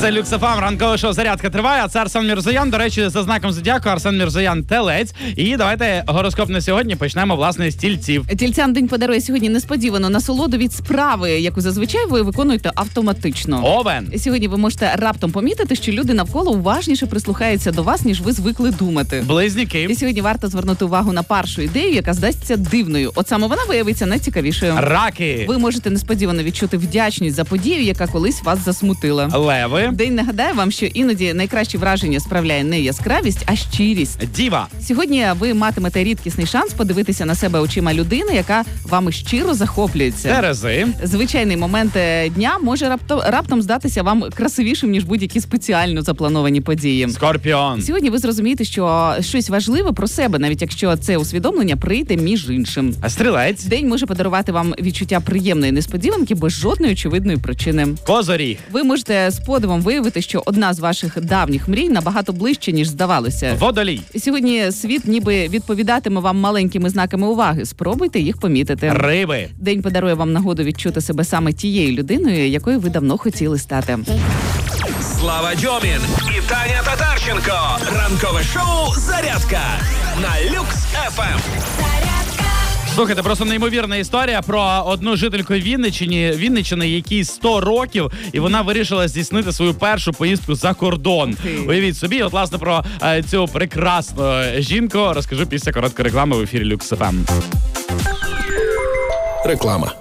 Це Люкс ФМ, ранкове шоу «Зарядка» триває, а це Арсен Мірзоян. До речі, за знаком зодіаку Арсен Мірзоян – телець. І давайте гороскоп на сьогодні почнемо, власне, з тільців. Тільцям день подарує сьогодні несподівану насолоду від справи, яку зазвичай ви виконуєте автоматично. Овен. Сьогодні ви можете раптом помітити, що люди навколо уважніше прислухаються до вас, ніж ви звикли думати. Близнюки. І сьогодні варто звернути увагу на першу ідею, яка здасться дивною. От саме вона виявиться найцікавішою. Раки. Ви можете несподівано відчути вдячність за подію, яка колись вас засмутила. Леви. День нагадає вам, що іноді найкращі враження справляє не яскравість, а щирість. Діва. Сьогодні ви матимете рідкісний шанс подивитися на себе очима людини, яка вами щиро захоплюється. Терези. Звичайний момент дня може раптом здатися вам красивішим, ніж будь-які спеціально заплановані події. Скорпіон. Сьогодні ви зрозумієте, що щось важливе про себе, навіть якщо це усвідомлення прийде між іншим. Стрілець. День може подарувати вам відчуття приємної несподіванки без жодної очевидної причини. Козоріг. Ви можете з подивом виявити, що одна з ваших давніх мрій набагато ближче, ніж здавалося. Водолій. Сьогодні світ ніби відповідатиме вам маленькими знаками уваги. Спробуйте їх помітити. Риби. День подарує вам нагоду відчути себе саме тією людиною, якою ви давно хотіли стати. Слава Дьомін і Таня Татарченко. Ранкове шоу «Зарядка» на Люкс ФМ. Слухайте, просто неймовірна історія про одну жительку Вінниччини, якій 100 років, і вона вирішила здійснити свою першу поїздку за кордон. Уявіть собі, от, власне, про цю прекрасну жінку розкажу після короткої реклами в ефірі Люкс ФМ. Реклама.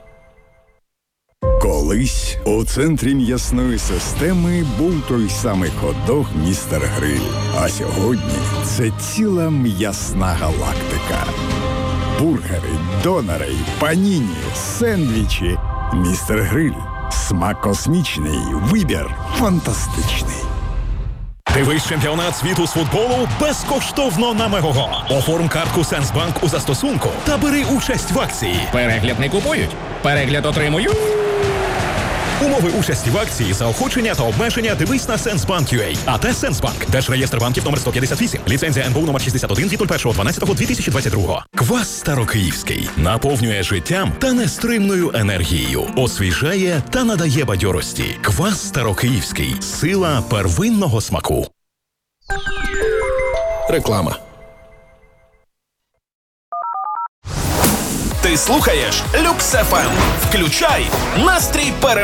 Колись у центрі м'ясної системи був той самий хот-дог «Містер Гриль». А сьогодні це ціла м'ясна галактика. Бургери, донори, паніні, сендвічі. «Містер Гриль». Смак космічний, вибір фантастичний. Дивись чемпіонат світу з футболу безкоштовно на Мегого. Оформ картку Сенсбанк у застосунку та бери участь в акції. Перегляд не купують, перегляд отримують. Умови участі в акції, заохочення та обмеження дивись на Сенсбанк.ua. АТ Сенсбанк. Держреєстр банків номер 158. Ліцензія НБУ номер 61 від 01.12.2022. Квас Старокиївський. Наповнює життям та нестримною енергією. Освіжає та надає бадьорості. Квас Старокиївський. Сила первинного смаку. Реклама. Ти слухаєш Люкс ФМ. Включай настрій перемоги.